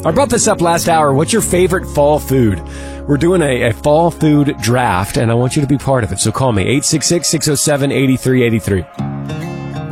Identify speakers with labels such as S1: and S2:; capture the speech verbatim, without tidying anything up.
S1: I brought this up last hour. What's your favorite fall food? We're doing a, a fall food draft, and I want you to be part of it. So call me, eight six six, six oh seven, eight three eight three.